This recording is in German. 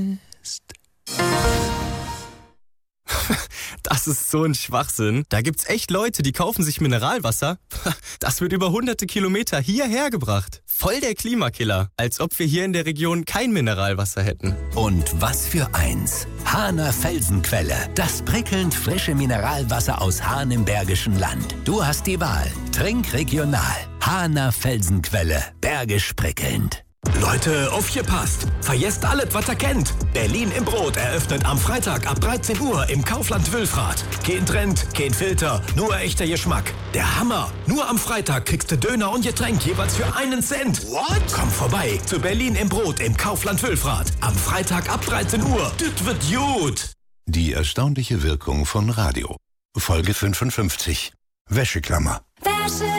Das ist so ein Schwachsinn. Da gibt's echt Leute, die kaufen sich Mineralwasser. Das wird über hunderte Kilometer hierher gebracht. Voll der Klimakiller. Als ob wir hier in der Region kein Mineralwasser hätten. Und was für eins. Hahner Felsenquelle. Das prickelnd frische Mineralwasser aus Hahn im Bergischen Land. Du hast die Wahl. Trink regional. Hahner Felsenquelle. Bergisch prickelnd. Leute, aufgepasst! Vergesst alles, was ihr kennt. Berlin im Brot eröffnet am Freitag ab 13 Uhr im Kaufland Wülfrath. Kein Trend, kein Filter, nur echter Geschmack. Der Hammer! Nur am Freitag kriegst du Döner und Getränk jeweils für 1 Cent. What? Komm vorbei zu Berlin im Brot im Kaufland Wülfrath. Am Freitag ab 13 Uhr. Das wird gut! Die erstaunliche Wirkung von Radio. Folge 55. Wäscheklammer.